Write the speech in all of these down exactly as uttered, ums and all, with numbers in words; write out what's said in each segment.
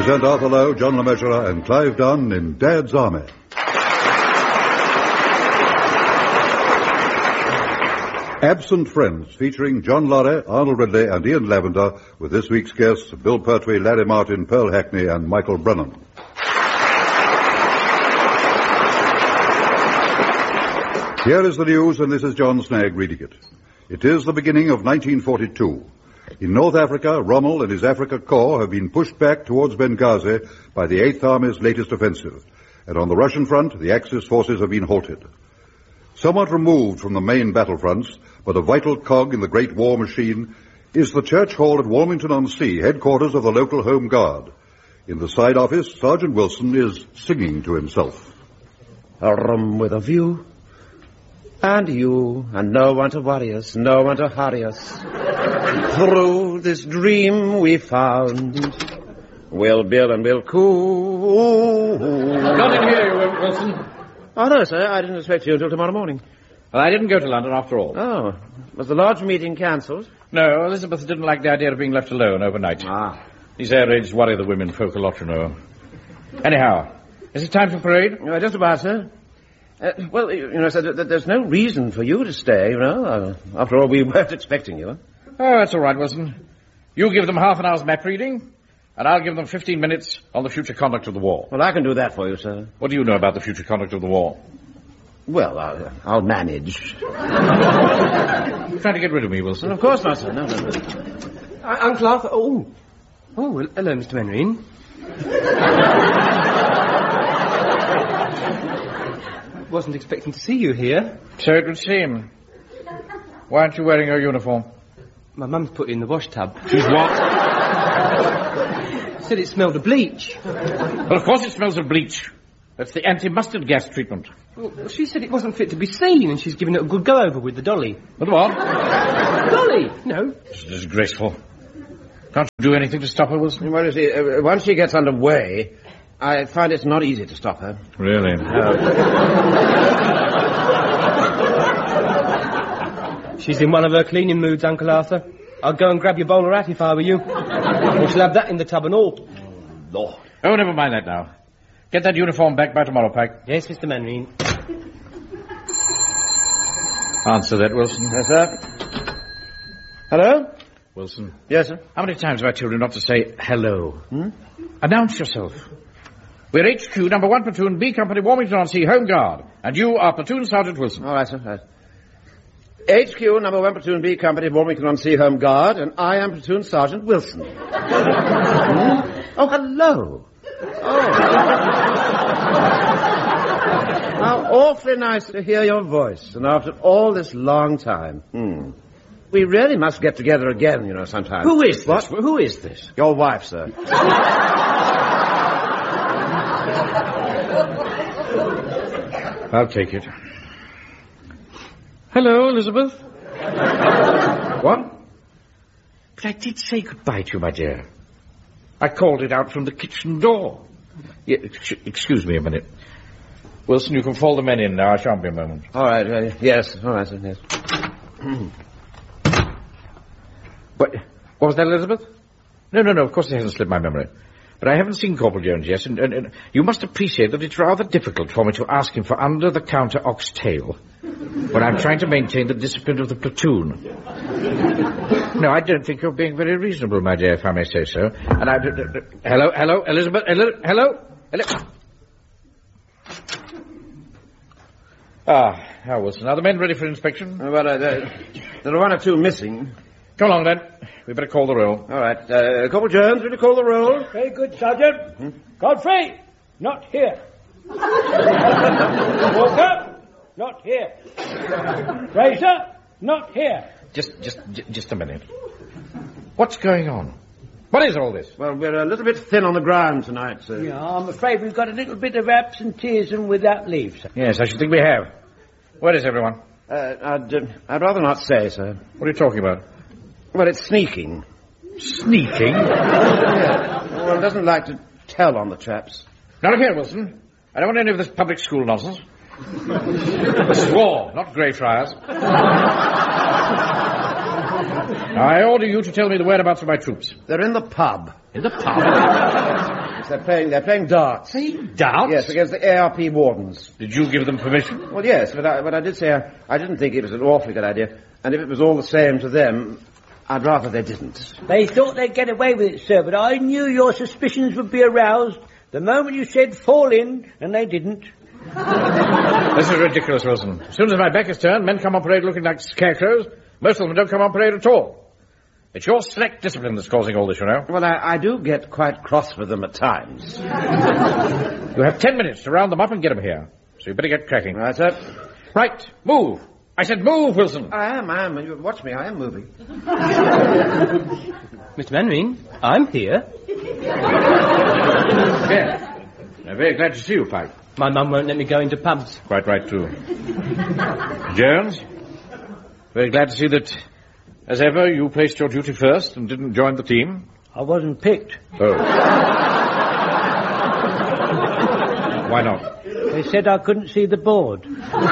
present Arthur Lowe, John LeMessurier, and Clive Dunn in Dad's Army. Absent Friends, featuring John Lorry, Arnold Ridley, and Ian Lavender, with this week's guests, Bill Pertwee, Larry Martin, Pearl Hackney, and Michael Brennan. Here is the news, and this is John Snagg reading it. It is the beginning of nineteen forty-two. In North Africa, Rommel and his Africa Corps have been pushed back towards Benghazi by the Eighth Army's latest offensive. And on the Russian front, the Axis forces have been halted. Somewhat removed from the main battlefronts, but a vital cog in the great war machine, is the church hall at Warmington-on-Sea, headquarters of the local Home Guard. In the side office, Sergeant Wilson is singing to himself. A room with a view, and you, and no one to worry us, no one to hurry us. Through this dream we found, we'll build and we'll coo. Not in here, you won't, Wilson. Oh, no, sir, I didn't expect you until tomorrow morning. Well, I didn't go to London after all. Oh, was the lodge meeting cancelled? No, Elizabeth didn't like the idea of being left alone overnight. Ah. These air raids worry the women folk a lot, you know. Anyhow, is it time for parade? Uh, just about, sir. Uh, well, you know, sir, th- th- there's no reason for you to stay, you know. Uh, after all, we weren't expecting you. Oh, that's all right, Wilson. You give them half an hour's map reading, and I'll give them fifteen minutes on the future conduct of the war. Well, I can do that for you, sir. What do you know about the future conduct of the war? Well, I'll, I'll manage. You're trying to get rid of me, Wilson. Well, of course not, sir. No, no, no. Uh, Uncle Arthur, oh. Oh, well, hello, Mister Mainwaring. Wasn't expecting to see you here. So it would seem. Why aren't you wearing your uniform? My mum's put it in the wash tub. She's what? Said it smelled of bleach. Well, of course it smells of bleach. That's the anti-mustard gas treatment. Well, she said it wasn't fit to be seen, and she's given it a good go-over with the dolly. What, what? Dolly? No. It's disgraceful. Can't you do anything to stop her, Wilson? Well, you see, uh, once she gets underway, I find it's not easy to stop her. Really? She's in one of her cleaning moods, Uncle Arthur. I'd go and grab your bowler hat if I were you. Or she'll have that in the tub and all. Oh, Lord. Oh, never mind that now. Get that uniform back by tomorrow, Pike. Yes, Mister Mainwaring. Answer that, Wilson. Yes, sir. Hello? Wilson. Yes, sir. How many times have I told you not to say hello? Hmm? Announce yourself. We're H Q, number one platoon, B Company, Warmington-on-Sea, Home Guard. And you are Platoon Sergeant Wilson. All right, sir. Right. H Q, number one platoon, B Company, Warmington-on-Sea, Home Guard, and I am Platoon Sergeant Wilson. Hmm? Oh, hello. Oh. How awfully nice to hear your voice, and after all this long time. Hmm. We really must get together again, you know, sometime. Who is this? What? Who is this? Your wife, sir. I'll take it. Hello, Elizabeth. What? But I did say goodbye to you, my dear. I called it out from the kitchen door. Yeah, ex- excuse me a minute. Wilson, you can fall the men in now. I shan't be a moment. All right, uh, yes. All right, sir, yes. What, what was that, Elizabeth? No, no, no, of course it hasn't slipped my memory. But I haven't seen Corporal Jones yet, and, and, and you must appreciate that it's rather difficult for me to ask him for under-the-counter oxtail when I'm trying to maintain the discipline of the platoon. No, I don't think you're being very reasonable, my dear, if I may say so. And I... Uh, uh, hello, hello, Elizabeth, hello, hello, hello. Ah, how Wilson? Are the men ready for inspection? Uh, well, uh, there, there are one or two missing. Come along, then. We better call the roll. All right. Uh, Corporal Jones, ready to call the roll? Very good, Sergeant. Hmm? Godfrey, not here. Walker, not here. Fraser, not here. Just, just, just a minute. What's going on? What is all this? Well, we're a little bit thin on the ground tonight, sir. Yeah, I'm afraid we've got a little bit of absenteeism without leave, sir. Yes, I should think we have. Where is everyone? Uh, I'd, uh, I'd rather not say, sir. What are you talking about? Well, it's sneaking. Sneaking? Yeah. Well, it doesn't like to tell on the traps. Now, look here, Wilson. I don't want any of this public school nonsense. This is war, not Greyfriars. Now, I order you to tell me the whereabouts of my troops. They're in the pub. In the pub? they're playing, they're playing darts. Playing darts? Yes, against the A R P wardens. Did you give them permission? Well, yes, but I, but I did say I, I didn't think it was an awfully good idea. And if it was all the same to them, I'd rather they didn't. They thought they'd get away with it, sir, but I knew your suspicions would be aroused the moment you said fall in, and they didn't. This is ridiculous, Wilson. As soon as my back is turned, men come on parade looking like scarecrows. Most of them don't come on parade at all. It's your slack discipline that's causing all this, you know. Well, I, I do get quite cross with them at times. You have ten minutes to round them up and get them here. So you better get cracking. Right, sir. Right, move. I said move, Wilson. I am, I am. You watch me, I am moving. Mister Mannering, I'm here. Yes. I'm very glad to see you, Pike. My mum won't let me go into pubs. Quite right, too. Jones, very glad to see that, as ever, you placed your duty first and didn't join the team. I wasn't picked. Oh. Why not? They said I couldn't see the board.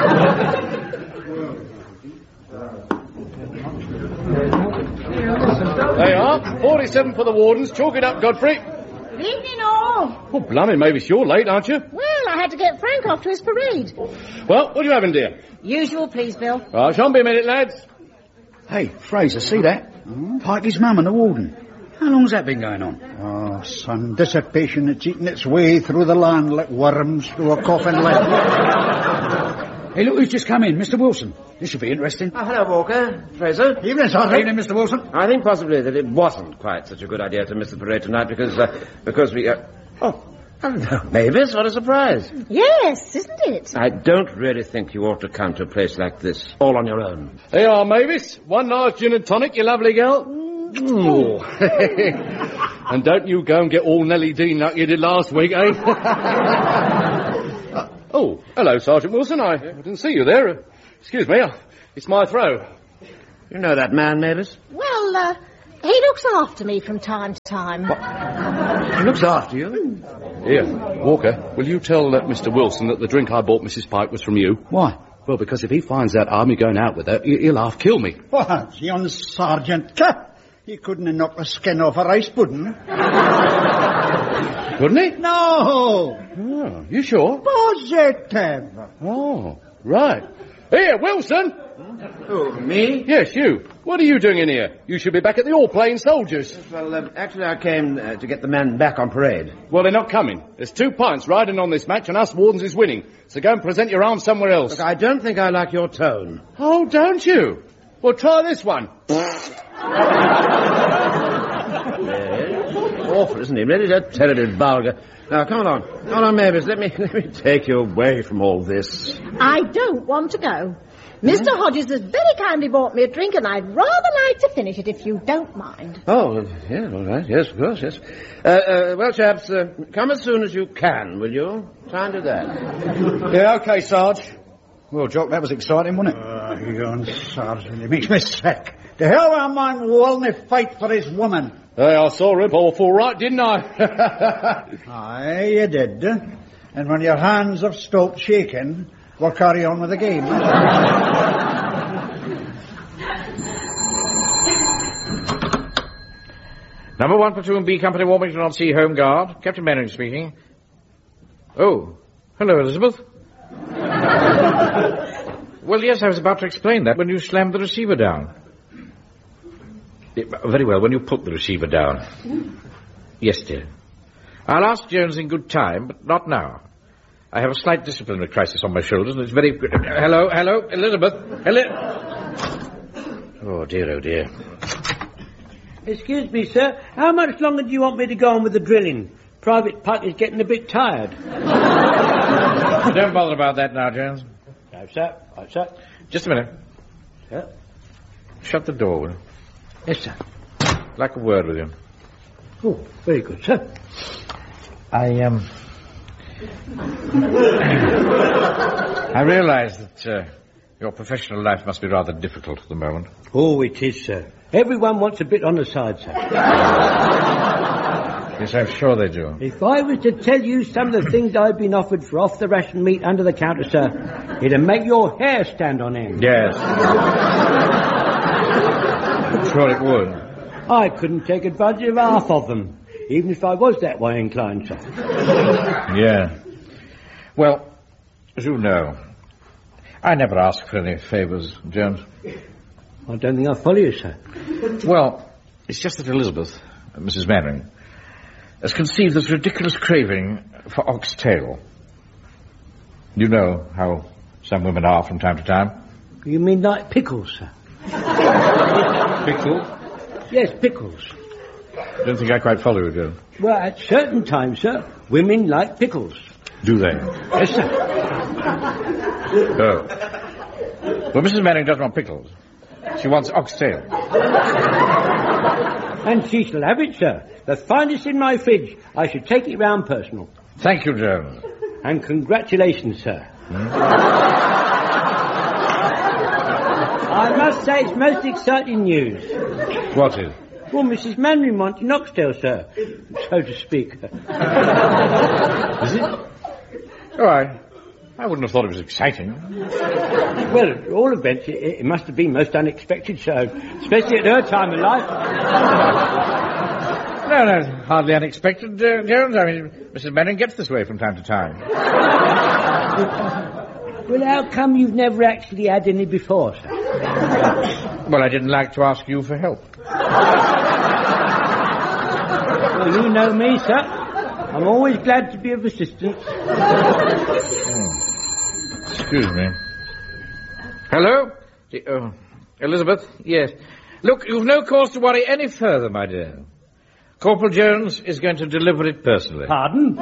They are. forty-seven for the Wardens. Chalk it up, Godfrey. Good evening, all. Oh, blimey, Mavis, you're late, aren't you? Well, I had to get Frank off to his parade. Well, what are you having, dear? Usual, please, Bill. Right, shan't be a minute, lads. Hey, Fraser, see that? Mm? Pikey's mum and the warden. How long's that been going on? Oh, son, dissipation, it's eating its way through the land like worms through a coffin lid. Hey, look who's just come in, Mister Wilson. This should be interesting. Oh, hello, Walker. Fraser. Evening, Sergeant. Evening, Mister Wilson. I think possibly that it wasn't quite such a good idea to miss the parade tonight because, uh, because we, uh... Oh, hello, Mavis, what a surprise. Yes, isn't it? I don't really think you ought to come to a place like this, all on your own. There you are, Mavis. One nice gin and tonic, you lovely girl. Mm. And don't you go and get all Nellie Dean like you did last week, eh? uh, oh, hello, Sergeant Wilson. I, I didn't see you there. Uh, excuse me, uh, it's my throw. You know that man, Mavis? Well, uh, he looks after me from time to time. What? He looks after you? Here, Walker, will you tell uh, Mister Wilson that the drink I bought Missus Pike was from you? Why? Well, because if he finds out I'm going out with her, he'll half kill me. What? Young Sergeant Cap? He couldn't have knocked the skin off a rice pudding. Couldn't he? No! Oh, you sure? Positive. Oh, right. Here, Wilson! Who, me? Yes, you. What are you doing in here? You should be back at the all-playing soldiers. Well, uh, actually, I came uh, to get the men back on parade. Well, they're not coming. There's two pints riding on this match, and us Wardens is winning. So go and present your arms somewhere else. Look, I don't think I like your tone. Oh, don't you? Well, try this one. Yes. Awful, isn't he? Really, that's terribly vulgar. Now, come along. Come on, Mavis. Let me, let me take you away from all this. I don't want to go. Mister Hodges has very kindly bought me a drink, and I'd rather like to finish it if you don't mind. Oh, yeah, all right. Yes, of course, yes. Uh, uh, well, chaps, uh, come as soon as you can, will you? Try and do that. Yeah, OK, Sarge. Well, Jock, that was exciting, wasn't it? Uh, young Sergeant, it makes me sick. The hell a man will fight for his woman. Hey, I saw him awful right, didn't I? Aye, you did. And when your hands have stopped shaking, we'll carry on with the game. Number one platoon B Company Warmington on Sea Home Guard. Captain Mannering speaking. Oh, hello, Elizabeth. Well, yes, I was about to explain that when you slammed the receiver down. Yeah, very well, when you put the receiver down. Yes, dear. I'll ask Jones in good time, but not now. I have a slight disciplinary crisis on my shoulders, and it's very... Uh, hello, hello, Elizabeth. Hello. Oh, dear, oh, dear. Excuse me, sir. How much longer do you want me to go on with the drilling? Private Puck is getting a bit tired. Don't bother about that now, Jones. No, sir. No, sir. Just a minute. Sir? Shut the door, will you? Yes, sir. I'd like a word with you. Oh, very good, sir. I, um... I realise that uh, your professional life must be rather difficult at the moment. Oh, it is, sir. Everyone wants a bit on the side, sir. Yes, I'm sure they do. If I was to tell you some of the things I've been offered for off-the-ration meat under the counter, sir, it'd make your hair stand on end. Yes. I'm sure it would. I couldn't take advantage of half of them. even if I was that way inclined, sir. Yeah. Well, as you know, I never ask for any favours, Jones. I don't think I follow you, sir. Well, it's just that Elizabeth, Missus Mannering, has conceived this ridiculous craving for oxtail. You know how some women are from time to time. You mean like pickles, sir? Pickle? Yes, pickles. I don't think I quite follow you, Jones. Well, at certain times, sir, women like pickles. Do they? Yes, sir. Oh. Well, Missus Mannering doesn't want pickles. She wants oxtail. And she shall have it, sir. The finest in my fridge. I should take it round personal. Thank you, Jones. And congratulations, sir. Hmm? I must say it's most exciting news. What is? Well, Missus Mannering wants an oxtail, sir, so to speak. Is it? Oh, I, I wouldn't have thought it was exciting. Well, at all events, it, it must have been most unexpected, so, especially at her time of life. No, no, hardly unexpected, uh, Jones. I mean, Missus Mannering gets this way from time to time. Well, how come you've never actually had any before, sir? Well, I didn't like to ask you for help. Well, you know me, sir. I'm always glad to be of assistance. Oh. Excuse me. Hello? Uh, Elizabeth? Yes. Look, you've no cause to worry any further, my dear. Corporal Jones is going to deliver it personally. Pardon?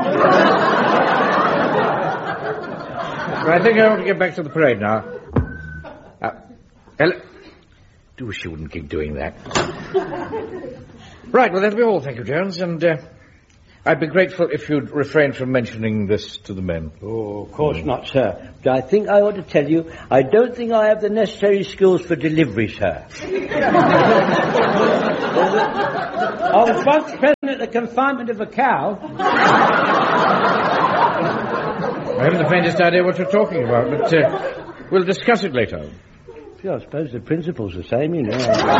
I think I want to get back to the parade now. Uh, hello? Do wish you wouldn't keep doing that. Right, well, that'll be all, thank you, Jones, and uh, I'd be grateful if you'd refrain from mentioning this to the men. Oh, of course mm. not, sir. But I think I ought to tell you, I don't think I have the necessary skills for delivery, sir. I was once present at the confinement of a cow. I haven't the faintest idea what you're talking about, but uh, we'll discuss it later. Yeah, I suppose the principle's the same, you know.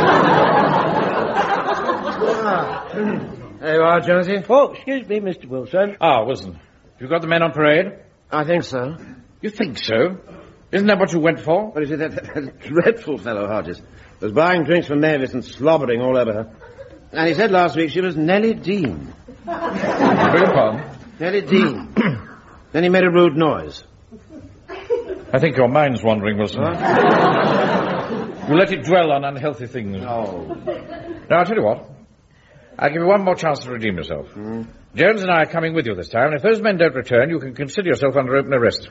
There you are, Jonesy. Oh, excuse me, Mister Wilson. Ah, Wilson. Have you got the men on parade? I think so. You think so? Isn't that what you went for? What is it, that, that dreadful fellow Hodges was buying drinks for Mavis and slobbering all over her. And he said last week she was Nellie Dean. Beg your pardon? Nellie Dean. Then he made a rude noise. I think your mind's wandering, Wilson. Huh? You let it dwell on unhealthy things. Oh. Now, I'll tell you what. I'll give you one more chance to redeem yourself. Mm. Jones and I are coming with you this time, and if those men don't return, you can consider yourself under open arrest.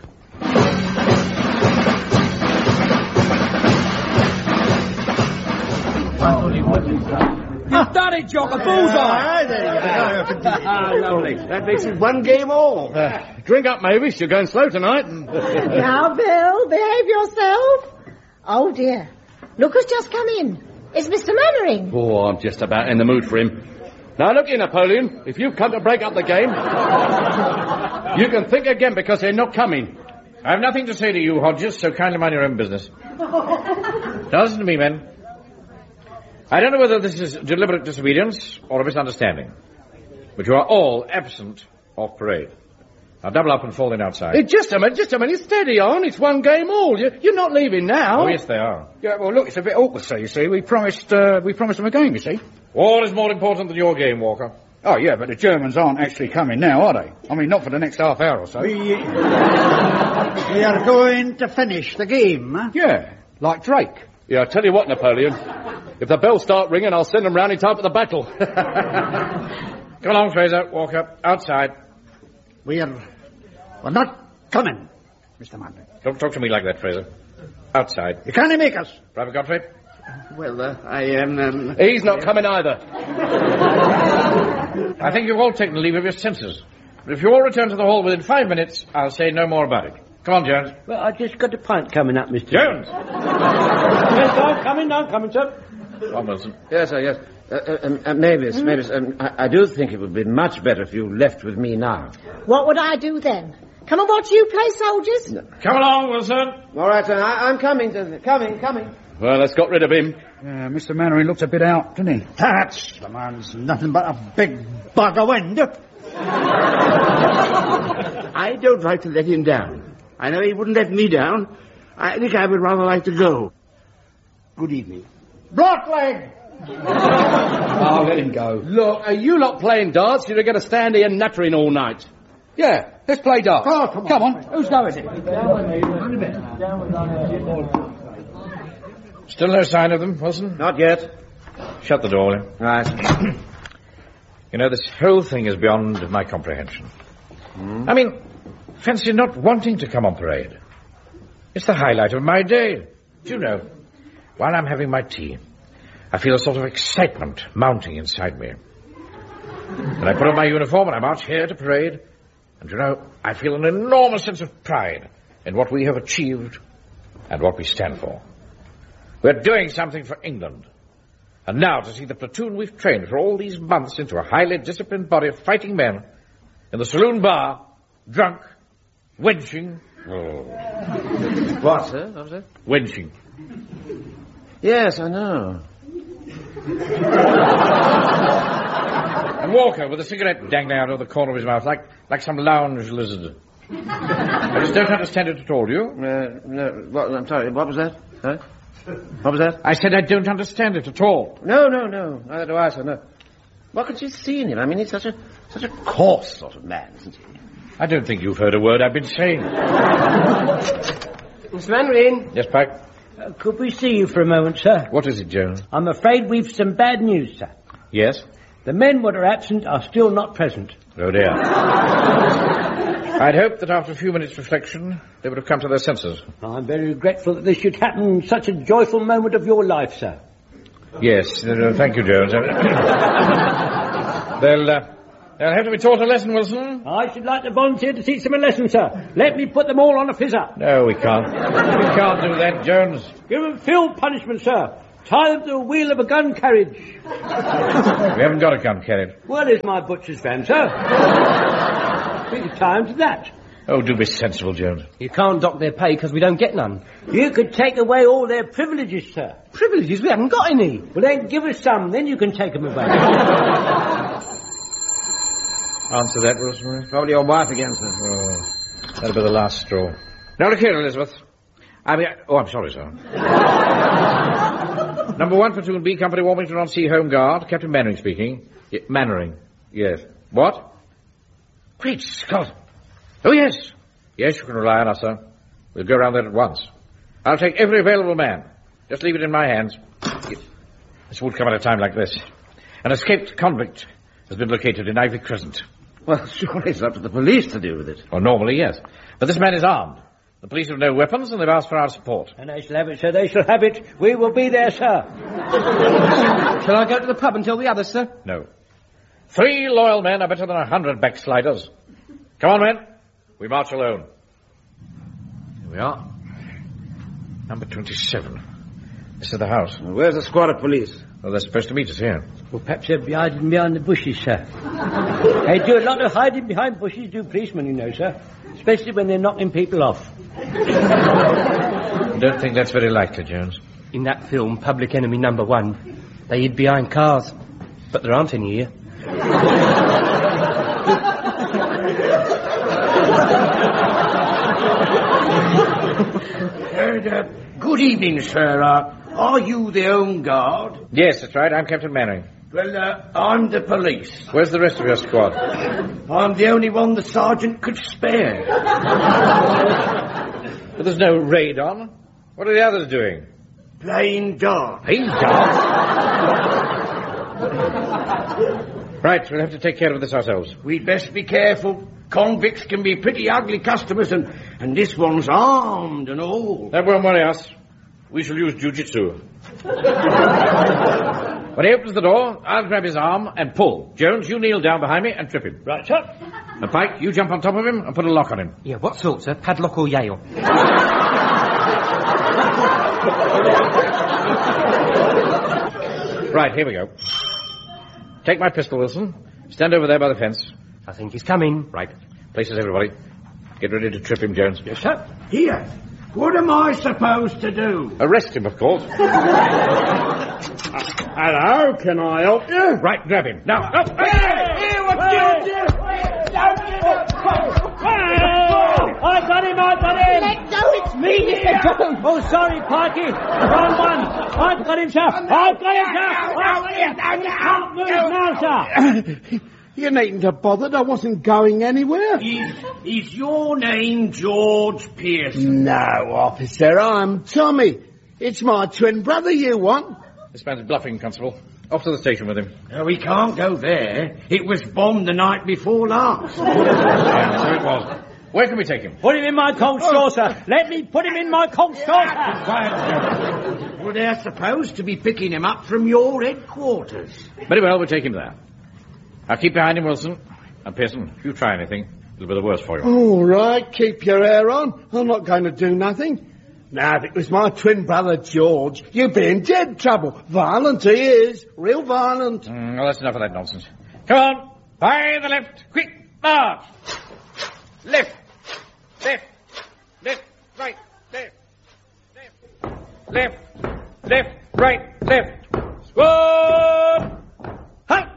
You've done it, Jock, a bullseye! Lovely. That makes it one game all. Uh, drink up, Mavis. You're going slow tonight. Now, Bill, behave yourself. Oh, dear. Look who's just come in. It's Mister Mannering. Oh, I'm just about in the mood for him. Now, look here, Napoleon. If you've come to break up the game, you can think again because they're not coming. I have nothing to say to you, Hodges, so kindly mind your own business. Now, listen to me, men. I don't know whether this is deliberate disobedience or a misunderstanding, but you are all absent off parade. Now double up and fall in outside. Hey, just a minute, just a minute. Steady on. It's one game all. You, you're not leaving now. Oh, yes, they are. Yeah, well, look, it's a bit awkward, sir, you see. We promised, uh, we promised them a game, you see. War is more important than your game, Walker. Oh, yeah, but the Germans aren't actually coming now, are they? I mean, not for the next half hour or so. We, we are going to finish the game, huh? Yeah, like Drake. Yeah, I tell you what, Napoleon. If the bells start ringing, I'll send them round in time for the battle. Come along, Fraser. Walker. Outside. We are... We're not coming, Mister Mannering. Don't talk to me like that, Fraser. Outside. You can't make us. Private Godfrey? Well, uh, I am... Um, He's not coming either. I think you've all taken leave of your senses. But if you all return to the hall within five minutes, I'll say no more about it. Come on, Jones. Well, I just got a pint coming up, Mister Jones! Yes, I'm coming, I'm coming, sir. Come on, Wilson. Yes, sir, yes. Uh, uh, um, uh, Mavis, Mavis, um, I, I do think it would be much better if you left with me now. What would I do then? Come and watch you play soldiers? No. Come along, Wilson. All right, sir, I, I'm coming, sir. Coming, coming. Well, let's got rid of him. Uh, Mister Mannering looks a bit out, doesn't he? That's the man's nothing but a big bag of wind. I don't like to let him down. I know he wouldn't let me down. I think I would rather like to go. Good evening. Blackleg! Oh, let him go. Look, are you lot playing darts? You're going to stand here nattering all night. Yeah, let's play darts. Oh, come on. Come on. Who's going? Still no sign of them, Wilson? Not yet. Shut the door, will you? Right. You know, this whole thing is beyond my comprehension. Mm. I mean, fancy not wanting to come on parade. It's the highlight of my day. Do you know, while I'm having my tea, I feel a sort of excitement mounting inside me. And I put on my uniform and I march here to parade. And, you know, I feel an enormous sense of pride in what we have achieved and what we stand for. We're doing something for England. And now to see the platoon we've trained for all these months into a highly disciplined body of fighting men in the saloon bar, drunk, wenching. Oh. What, sir? What was that? Wenching. Yes, I know. And Walker with a cigarette dangling out of the corner of his mouth like, like some lounge lizard. I just don't understand it at all, do you? Uh, no, what, I'm sorry, what was that? Huh? What was that? I said I don't understand it at all. No, no, no. Neither do I, sir, no. What could you see in him? I mean, he's such a such a coarse sort of man, isn't he? I don't think you've heard a word I've been saying. Mister Mandarin. Yes, Pike? Uh, could we see you for a moment, sir? What is it, Jones? I'm afraid we've some bad news, sir. Yes? The men what are absent are still not present. Oh, dear. I'd hoped that after a few minutes' reflection, they would have come to their senses. I'm very regretful that this should happen in such a joyful moment of your life, sir. Yes, uh, thank you, Jones. they'll, uh, they'll have to be taught a lesson, Wilson. I should like to volunteer to teach them a lesson, sir. Let me put them all on a fizzer. No, we can't. We can't do that, Jones. Give them field punishment, sir. Tie them to the wheel of a gun carriage. We haven't got a gun carriage. Well, there's my butcher's van, sir. We could tie them to that. Oh, do be sensible, Jones. You can't dock their pay because we don't get none. You could take away all their privileges, sir. Privileges? We haven't got any. Well, then give us some, then you can take them away. Answer that, Rosemary. Probably your wife again, sir. Oh, that'll be the last straw. Now, look here, Elizabeth. I mean, I, oh, I'm sorry, sir. Number one, Platoon B, Company Warmington on Sea Home Guard. Captain Mannering speaking. Y- Mannering. Yes. What? Great Scott. Oh, yes. Yes, you can rely on us, sir. We'll go round there at once. I'll take every available man. Just leave it in my hands. This would come at a time like this. An escaped convict has been located in Ivy Crescent. Well, surely it's up to the police to deal with it. Well, normally, yes. But this man is armed. The police have no weapons, and they've asked for our support. And they shall have it, sir. They shall have it. We will be there, sir. Shall I go to the pub and tell the others, sir? No. Three loyal men are better than a hundred backsliders. Come on, men. We march alone. Here we are. Number twenty-seven. This is the house. Well, where's the squad of police? Well, they're supposed to meet us here. Well, perhaps they'll be hiding behind the bushes, sir. They do a lot of hiding behind bushes, do policemen, you know, sir. Especially when they're knocking people off. I don't think that's very likely, Jones. In that film, Public Enemy Number One, they hid behind cars. But there aren't any here. uh, good evening, sir. Uh, are you the Home Guard? Yes, that's right. I'm Captain Mannering. Well, uh, I'm the police. Where's the rest of your squad? I'm the only one the sergeant could spare. But there's no raid on. What are the others doing? Playing darts. Playing darts? Right, we'll have to take care of this ourselves. We'd best be careful. Convicts can be pretty ugly customers, and, and this one's armed and all. That won't worry us. We shall use jujitsu. When he opens the door, I'll grab his arm and pull. Jones, you kneel down behind me and trip him. Right, sir. And Pike, you jump on top of him and put a lock on him. Yeah, what sort, sir? Padlock or Yale? Right, here we go. Take my pistol, Wilson. Stand over there by the fence. I think he's coming. Right. Places, everybody. Get ready to trip him, Jones. Yes, sir. Here. What am I supposed to do? Arrest him, of course. Hello, can I help you? Right, grab him. Now, up! Here, here, what don't. Oh, sorry, Parky. Wrong one. I've got him, sir. I've got him, sir. I've got him. You can't move now, sir. You needn't have bothered. I wasn't going anywhere. Is, is your name George Pearson? No, officer. I'm Tommy. It's my twin brother you want. This man's bluffing, Constable. Off to the station with him. No, we can't go there. It was bombed the night before last. Yeah, so it was. Where can we take him? Put him in my cold store, sir. Let me put him in my cold store, sir. Quiet. Well, they're supposed to be picking him up from your headquarters. Very well, we'll take him there. I'll keep behind him, Wilson. And Pearson, if you try anything, it'll be the worse for you. All right, keep your hair on. I'm not going to do nothing. Now, if it was my twin brother, George, you'd be in dead trouble. Violent he is. Real violent. Mm, well, that's enough of that nonsense. Come on. By the left. Quick. March. Left. Left. Left. Right. Left. Left. Left. Left. Right. Left. Squad. Halt.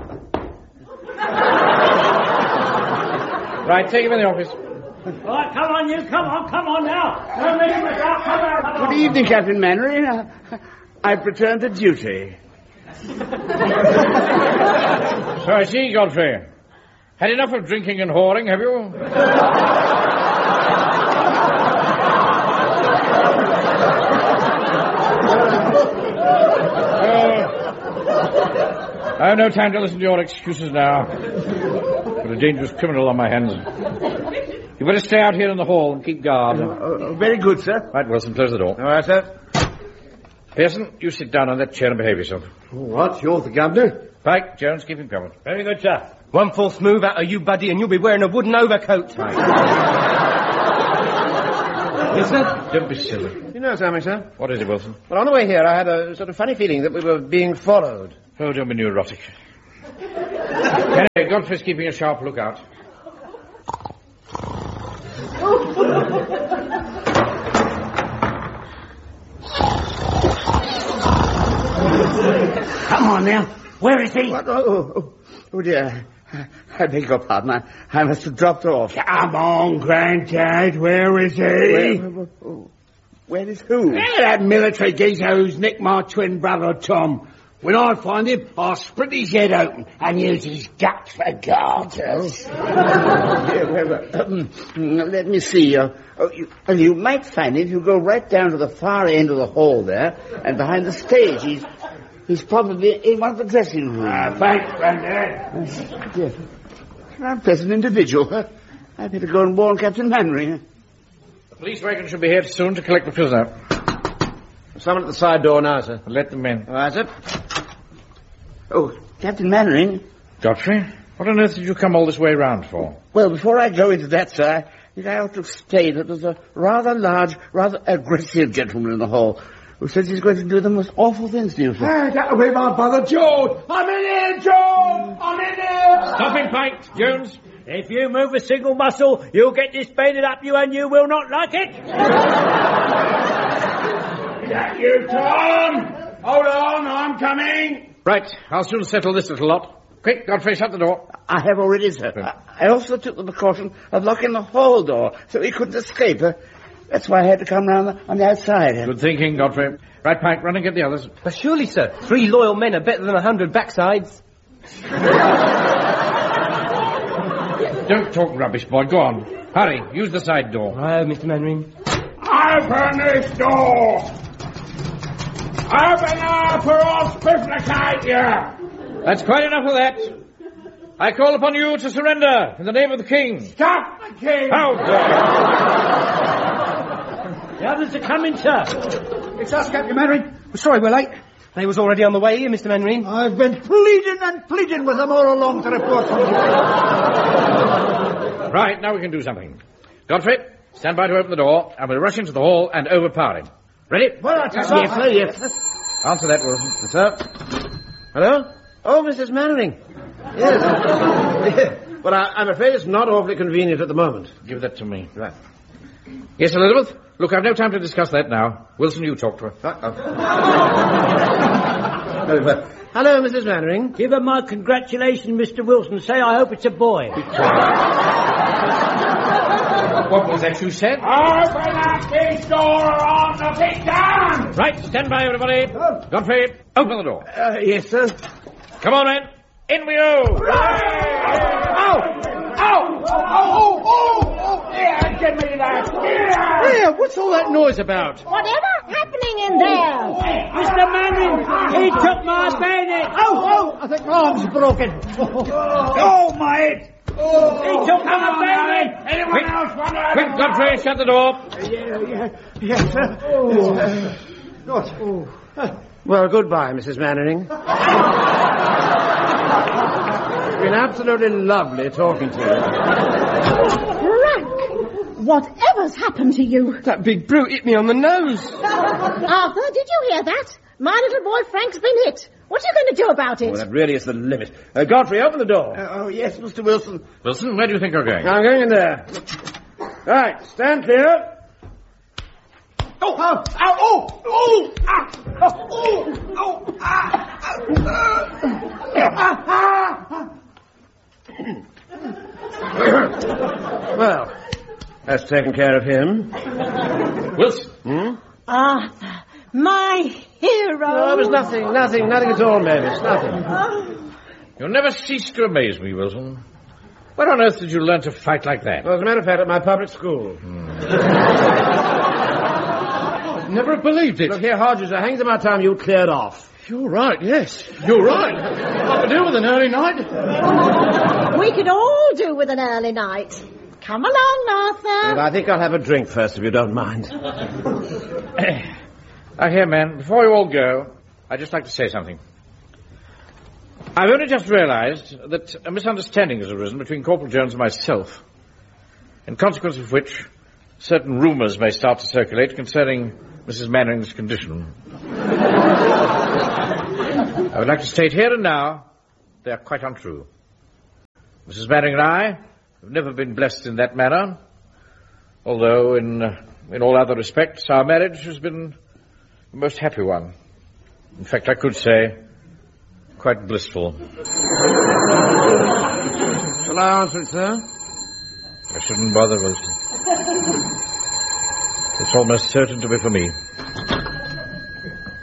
Right, take him in the office. Right, come on, you. Come on, come on now. Don't make him without. Come on, come on. Good evening, Captain Mannering. Uh, I've returned to duty. So I see, Godfrey. Had enough of drinking and whoring, have you? Oh, I have no time to listen to your excuses now. Got a dangerous criminal on my hands. You better stay out here in the hall and keep guard. Uh, uh, very good, sir. Right, Wilson, close the door. All right, sir. Pearson, you sit down on that chair and behave yourself. All right, you're the governor. Pike, Jones, keep him covered. Very good, sir. One false move out of you, buddy, and you'll be wearing a wooden overcoat. Right. Yes, sir? Don't be silly. You know something, sir? What is it, Wilson? Well, on the way here, I had a sort of funny feeling that we were being followed. Oh, don't be neurotic. Anyway, Godfrey's keeping a sharp lookout. Come on now. Where is he? What? Oh, oh, oh, oh, dear. I beg your pardon. I, I must have dropped off. Come on, Grandad. Where is he? Where, where, where is who? Yeah, that military geezer who's nicked my twin brother, Tom. When I find him, I'll split his head open and use his guts for garters. Yeah, well, um, let me see. Uh, oh, you, well, you might find him if you go right down to the far end of the hall there, and behind the stage. He's he's probably in one of the dressing rooms. Ah, thanks, Grandad. Yes. An unpleasant individual. Huh? I'd better go and warn Captain Mannering. The police wagon should be here soon to collect the prisoner. Someone at the side door now, sir. Let them in. All right, sir. Oh, Captain Mannering. Godfrey, what on earth did you come all this way round for? Well, before I go into that, sir, I think I ought to explain that there's a rather large, rather aggressive gentleman in the hall who says he's going to do the most awful things to you, sir. Hey, that'll be my brother, George. I'm in here, George. I'm in here. Stop him, Pike. Jones. If you move a single muscle, you'll get disbanded up you and you will not like it. Is that you, Tom? Hold on, I'm coming. Right, I'll soon settle this little lot. Quick, Godfrey, shut the door. I have already, sir. I, I also took the precaution of locking the hall door so he couldn't escape. Uh, that's why I had to come round the, on the outside. Good thinking, Godfrey. Right, Pike, run and get the others. But surely, sir, three loyal men are better than a hundred backsides. Don't talk rubbish, boy. Go on. Hurry, use the side door. Right, Mister Mannering. Open this door. Open up or I'll spifflicate you. That's quite enough of that. I call upon you to surrender in the name of the king. Stop the king. How dare The others are coming, sir. It's us, Captain Mannering. We're sorry we're late. They was already on the way here, Mister Mannering. I've been pleading and pleading with them all along to report from you. Right, now we can do something. Godfrey, stand by to open the door, and we'll rush into the hall and overpower him. Ready? Well, that's Yes, sir, yes. Answer that, Wilson. Yes, sir. Hello? Oh, Missus Mannering. Yes. Well, I, I'm afraid it's not awfully convenient at the moment. Give that to me. Right. Yes, Elizabeth? Look, I've no time to discuss that now. Wilson, you talk to her. Uh-oh. Oh, well, Hello, Missus Mannering. Give her my congratulations, Mister Wilson. Say I hope it's a boy. What was that you said? Open up this door or nothing down! Right, stand by, everybody. Godfrey, open the door. Uh, yes, sir. Come on, men. In we go. Oh! Oh! Oh! Oh! Oh! Yeah, give me that! Yeah! Here, what's all that noise about? Whatever happening in there? Mister Mannering, he took my bayonet. Oh, oh, I think my arm's broken. Oh, my head! Oh, He took my bayonet. anyone Quick, else want to... quick, Godfrey, shut the door. Yeah, yeah, yes, sir. Oh. God. Well, goodbye, Missus Mannering. It's been absolutely lovely talking to you. Frank, whatever's happened to you? That big brute hit me on the nose. Arthur, did you hear that? My little boy Frank's been hit. What are you going to do about it? Well, that really is the limit. Uh, Godfrey, open the door. Oh, yes, Mister Wilson. Wilson, where do you think you're going? I'm going in there. Right, stand clear. Oh, oh, oh, oh, ah, oh, oh, ah, ah, ah. Well, that's taken care of him. Wilson. Hmm? Arthur, my hero. No, it was nothing, nothing, nothing at all, Mavis, nothing. You'll never cease to amaze me, Wilson. Where on earth did you learn to fight like that? Well, as a matter of fact, at my public school. Never believed it. Look here, Hodges, I think it's about time you cleared off. You're right, yes. You're right. What to do with an early night? We could all do with an early night. Come along, Arthur. Well, I think I'll have a drink first, if you don't mind. Now, here, man, before you all go, I'd just like to say something. I've only just realized that a misunderstanding has arisen between Corporal Jones and myself, in consequence of which certain rumors may start to circulate concerning Missus Mannering's condition. I would like to state here and now they are quite untrue. Missus Mannering and I have never been blessed in that manner, although in, uh, in all other respects our marriage has been a most happy one. In fact, I could say quite blissful. Shall I answer it, sir? I shouldn't bother, Wilson. It's almost certain to be for me.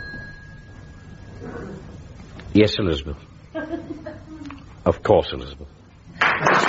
Yes, Elizabeth. Of course, Elizabeth.